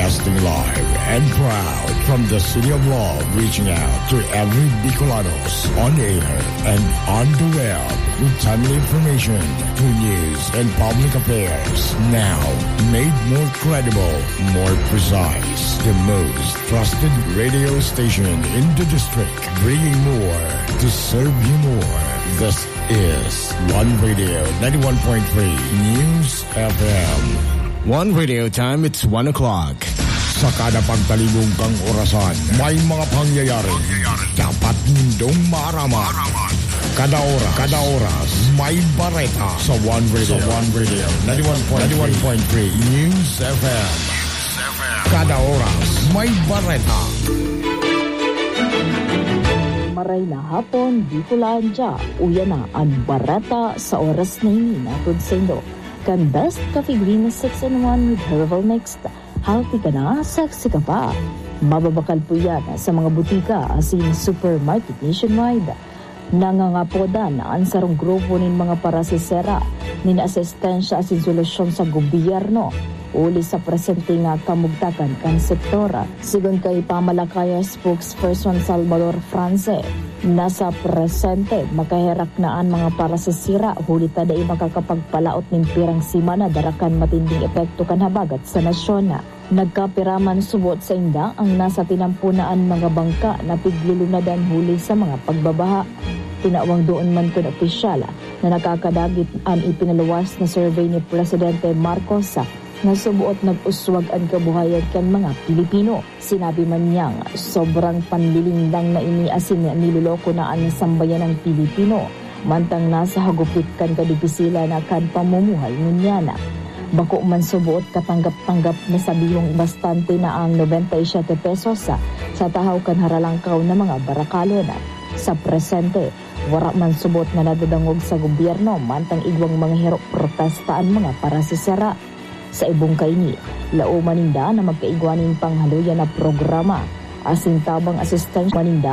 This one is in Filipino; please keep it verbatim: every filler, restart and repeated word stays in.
Broadcasting live and proud from the City of Love, reaching out to every Bicolanos on air and on the web with timely information, true news, and public affairs. Now, made more credible, more precise. The most trusted radio station in the district, bringing more to serve you more. This is One Radio ninety-one point three News F M. One Radio time, it's one o'clock. Sa kada pagtalibong kang orasan, may mga pangyayari dapat nindong maaraman. Kada oras, kada oras, may bareta sa One Radio, sa One Radio ninety-one point three News F M. Kada oras, may bareta. Maray na hapon, Bicolanja, uya na ang barata sa oras na ini natod sa Indo. Kan best coffee green na six in one with herbal mixed. Healthy ka na, sexy ka pa. Mababakal po yan sa mga butika as in supermarket nationwide. Nangangapoda na ang sarong grupo ng mga parasisera nin asistensya as in solusyon sa gobyerno uli sa presente nga kamugtakan kan sektora. Sigon kay Pamalakaya spokesperson Salvador France, nasa presente makaherak na ang mga parasisira huli tada ay makakapagpalaot ng pirang simana darakan matinding epekto kan habagat sa nasyon. Nagkapiraman subot sa inda ang nasa tinampunaan mga bangka na piglulunadan huli sa mga pagbabaha. Tinawang doon man kun opisyal na nakakadagit ang ipinaluwas na survey ni Presidente Marcos na subuot nag-uswag ang kabuhayan kan mga Pilipino. Sinabi man niyang sobrang panlilindang na iniasin na niloloko na ang sambayan ng Pilipino mantang nasa hagupit kan kadibisila na kan pamumuhay ngunyana. Bako man subuot katanggap-tanggap na sabihong bastante na ang ninety-seven pesos sa, sa tahaw kan haralangkaw na mga barakalo na. Sa presente, wara man subot na nadadangog sa gobyerno mantang igwang mga hirok protesta ang mga parasisera. Sa ibong kaini, lao maninda na magkaigwanin panghaluyan na programa. Asing tabang asistensya maninda